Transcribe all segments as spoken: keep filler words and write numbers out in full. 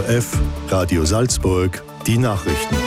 O R F, Radio Salzburg, die Nachrichten.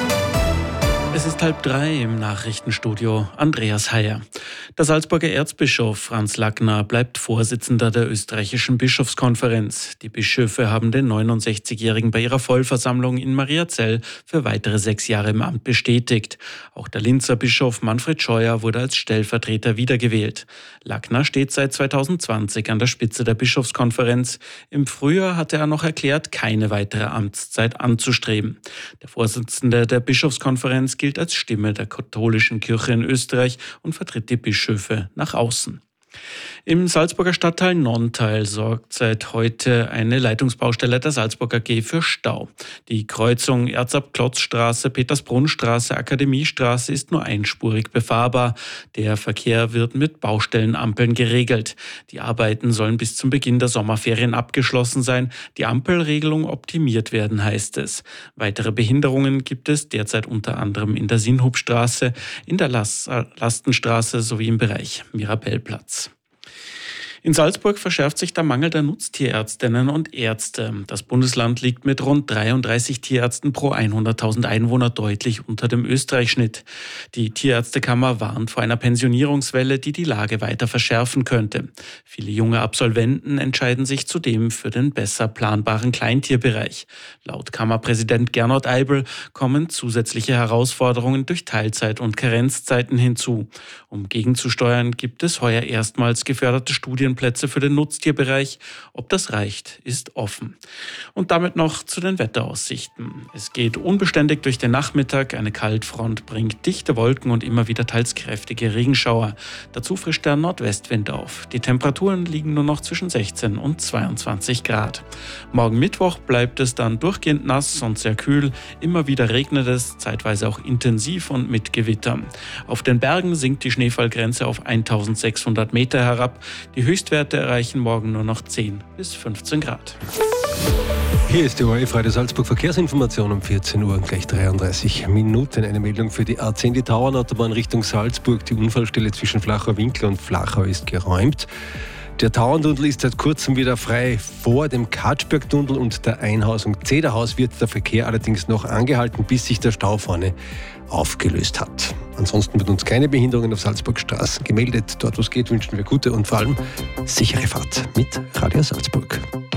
Es ist halb drei im Nachrichtenstudio. Andreas Heyer. Der Salzburger Erzbischof Franz Lackner bleibt Vorsitzender der österreichischen Bischofskonferenz. Die Bischöfe haben den neunundsechzigjährigen bei ihrer Vollversammlung in Mariazell für weitere sechs Jahre im Amt bestätigt. Auch der Linzer Bischof Manfred Scheuer wurde als Stellvertreter wiedergewählt. Lackner steht seit zweitausendzwanzig an der Spitze der Bischofskonferenz. Im Frühjahr hatte er noch erklärt, keine weitere Amtszeit anzustreben. Der Vorsitzende der Bischofskonferenz gilt als Stimme der katholischen Kirche in Österreich und vertritt die Bischöfe nach außen. Im Salzburger Stadtteil Nonntal sorgt seit heute eine Leitungsbaustelle der Salzburg A G für Stau. Die Kreuzung Erzab-Klotz-Straße, Petersbrunn-Straße, Akademiestraße ist nur einspurig befahrbar. Der Verkehr wird mit Baustellenampeln geregelt. Die Arbeiten sollen bis zum Beginn der Sommerferien abgeschlossen sein. Die Ampelregelung optimiert werden, heißt es. Weitere Behinderungen gibt es derzeit unter anderem in der Sinnhubstraße, in der Las- Lastenstraße sowie im Bereich Mirabellplatz. In Salzburg verschärft sich der Mangel der Nutztierärztinnen und Ärzte. Das Bundesland liegt mit rund dreiunddreißig Tierärzten pro hunderttausend Einwohner deutlich unter dem Österreich-Schnitt. Die Tierärztekammer warnt vor einer Pensionierungswelle, die die Lage weiter verschärfen könnte. Viele junge Absolventen entscheiden sich zudem für den besser planbaren Kleintierbereich. Laut Kammerpräsident Gernot Eibel kommen zusätzliche Herausforderungen durch Teilzeit- und Karenzzeiten hinzu. Um gegenzusteuern, gibt es heuer erstmals geförderte Studien Plätze für den Nutztierbereich. Ob das reicht, ist offen. Und damit noch zu den Wetteraussichten. Es geht unbeständig durch den Nachmittag. Eine Kaltfront bringt dichte Wolken und immer wieder teils kräftige Regenschauer. Dazu frischt der Nordwestwind auf. Die Temperaturen liegen nur noch zwischen sechzehn und zweiundzwanzig Grad. Morgen Mittwoch bleibt es dann durchgehend nass und sehr kühl. Immer wieder regnet es, zeitweise auch intensiv und mit Gewittern. Auf den Bergen sinkt die Schneefallgrenze auf eintausendsechshundert Meter herab. Die Höchstwerte erreichen morgen nur noch zehn bis fünfzehn Grad. Hier ist die O R F Radio Salzburg Verkehrsinformation um vierzehn Uhr und gleich dreiunddreißig Minuten. Eine Meldung für die A zehn, die Tauernautobahn Richtung Salzburg. Die Unfallstelle zwischen Flachau Winkel und Flachau ist geräumt. Der Tauerntunnel ist seit kurzem wieder frei. Vor dem Katschbergtunnel und der Einhausung Zederhaus wird der Verkehr allerdings noch angehalten, bis sich der Stau vorne aufgelöst hat. Ansonsten wird uns keine Behinderungen auf Salzburg Straßen gemeldet. Dort, wo es geht, wünschen wir gute und vor allem sichere Fahrt mit Radio Salzburg.